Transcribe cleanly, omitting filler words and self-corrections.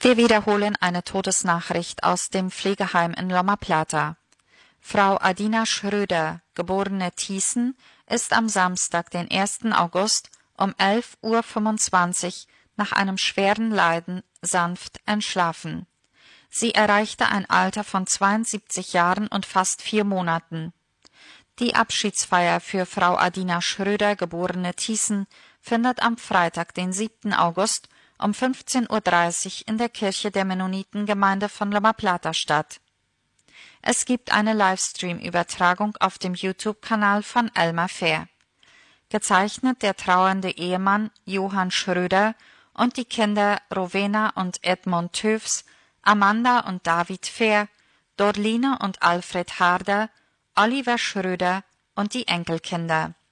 Wir wiederholen eine Todesnachricht aus dem Pflegeheim in Loma Plata. Frau Adina Schröder, geborene Thiessen, ist am Samstag, den 1. August um 11:25 Uhr nach einem schweren Leiden sanft entschlafen. Sie erreichte ein Alter von 72 Jahren und fast 4 Monaten. Die Abschiedsfeier für Frau Adina Schröder, geborene Thiessen, findet am Freitag, den 7. August um 15:30 Uhr in der Kirche der Mennonitengemeinde von Loma Plata statt. Es gibt eine Livestream-Übertragung auf dem YouTube-Kanal von Elmar Fair. Gezeichnet der trauernde Ehemann Johann Schröder und die Kinder Rowena und Edmund Töfs, Amanda und David Fair, Dorline und Alfred Harder, Oliver Schröder und die Enkelkinder.